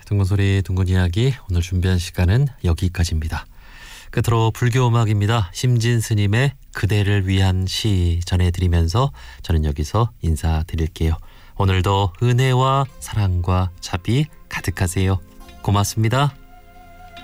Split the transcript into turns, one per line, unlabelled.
둥근 소리 둥근 이야기 오늘 준비한 시간은 여기까지입니다. 끝으로 불교 음악입니다. 심진 스님의 그대를 위한 시 전해드리면서 저는 여기서 인사드릴게요. 오늘도 은혜와 사랑과 자비 가득하세요. 고맙습니다.